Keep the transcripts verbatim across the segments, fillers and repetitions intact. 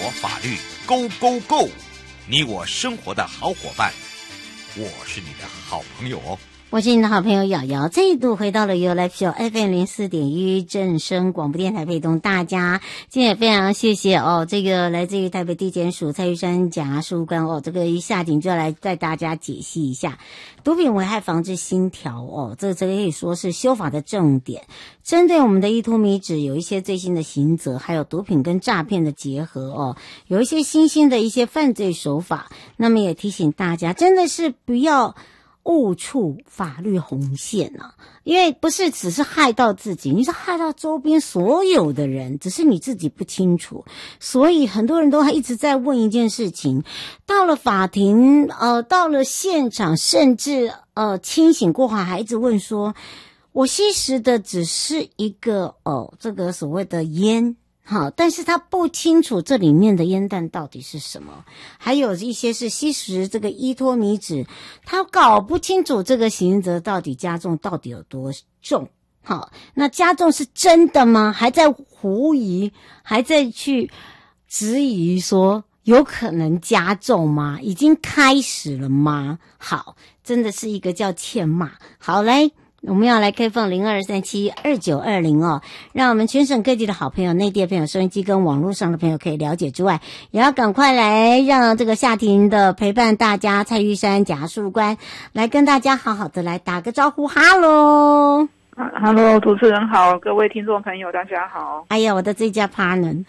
法律 Go Go Go， 你我生活的好伙伴，我是你的好朋友哦。 我是你的好朋友瑶瑶，再度回到了 You Life Show F M 零四点一正声广播电台，陪同大家。今天也非常谢谢哦，这个来自于台北地检署蔡玉山检察事务官哦，这个一下庭就要来带大家解析一下毒品危害防治新条哦，这这个可以说是修法的重点。针对我们的依托米脂有一些最新的刑责，还有毒品跟诈骗的结合哦，有一些新兴的一些犯罪手法。那么也提醒大家，真的是不要误触法律红线啊，因为不是只是害到自己，你是害到周边所有的人，只是你自己不清楚。所以很多人都还一直在问一件事情，到了法庭呃，到了现场，甚至呃清醒过后还一直问说，我吸食的只是一个哦这个所谓的烟，好，但是他不清楚这里面的烟弹到底是什么，还有一些是吸食这个依托米脂，他搞不清楚这个刑责到底加重到底有多重。好，那加重是真的吗？还在狐疑，还在去质疑说有可能加重吗？已经开始了吗？好，真的是一个叫欠骂。好，来我们要来开放零二三七二九二零哦，让我们全省各地的好朋友、内地的朋友、收音机跟网络上的朋友可以了解之外，也要赶快来让这个夏庭的陪伴大家，蔡玉山检察事务官来跟大家好好的来打个招呼。哈喽哈喽，主持人好，各位听众朋友大家好。 哎呀，我的最佳 partner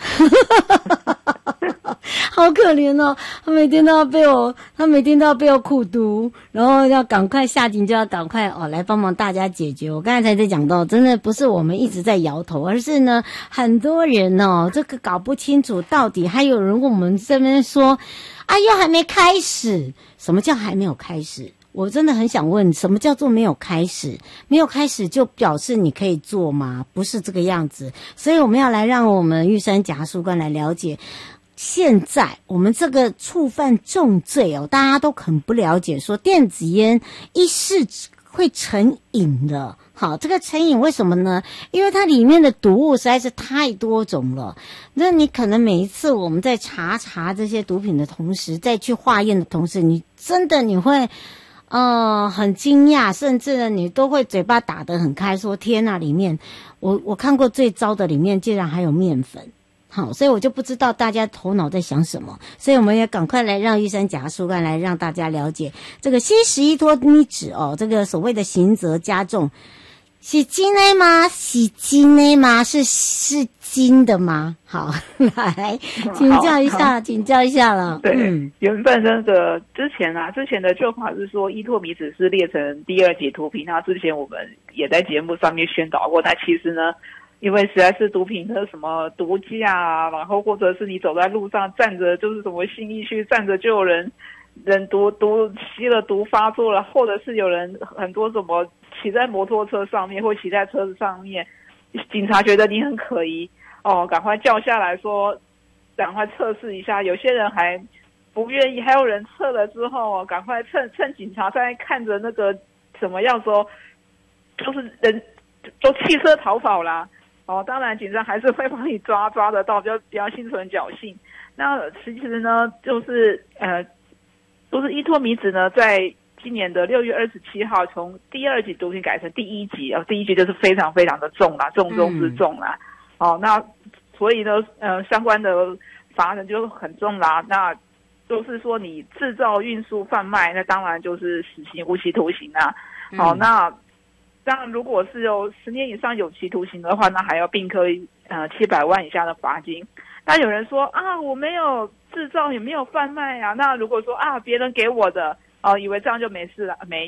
好可怜哦，他每天都要被我他每天都要被我苦读，然后要赶快下庭就要赶快哦来帮忙大家解决。我刚才才在讲到，真的不是我们一直在摇头，而是呢很多人哦这个搞不清楚到底，还有人跟我们这边说哎呦还没开始。什么叫还没有开始？我真的很想问，什么叫做没有开始？没有开始就表示你可以做吗？不是这个样子。所以我们要来让我们玉山检察事务官来了解，现在我们这个触犯重罪哦，大家都很不了解，说电子烟一试会成瘾的。好，这个成瘾为什么呢？因为它里面的毒物实在是太多种了。那你可能每一次我们在查查这些毒品的同时，再去化验的同时，你真的你会呃很惊讶，甚至呢你都会嘴巴打得很开，说天哪，里面我我看过最糟的，里面竟然还有面粉。好，所以我就不知道大家头脑在想什么，所以我们也赶快来让玉山检察事务官来让大家了解这个吸食依托米脂哦，这个所谓的刑责加重，是金的吗？是金的吗？是是金的吗？好，来请教一下，请教一下了。 对， 嗯， 原本那个之前啊，之前的旧法是说依托米脂是列成第二级毒品，那之前我们也在节目上面宣导过，但其实呢，因为实在是毒品的什么毒驾啊，然后或者是你走在路上站着，就是什么信义区站着就有人人毒毒吸了毒发作了，或者是有人很多什么骑在摩托车上面或骑在车子上面，警察觉得你很可疑哦，赶快叫下来说赶快测试一下，有些人还不愿意，还有人测了之后赶快趁趁警察在看着那个什么样说就是人都汽车逃跑啦。哦，当然警察还是会帮你抓抓得到，比较比较心存侥幸。那其实呢，就是呃，就是依托米脂呢，在今年的六月二十七号，从第二级毒品改成第一级哦，第一级就是非常非常的重啦，重中之重啦。嗯、哦，那所以呢，呃，相关的罚人就很重啦。那就是说你制造、运输、贩卖，那当然就是死刑、无期徒刑啊。好、哦，那。当然，如果是有十年以上有期徒刑的话，那还要并科呃七百万以下的罚金。那有人说啊，我没有制造也没有贩卖啊。那如果说啊，别人给我的，哦、呃，以为这样就没事了，没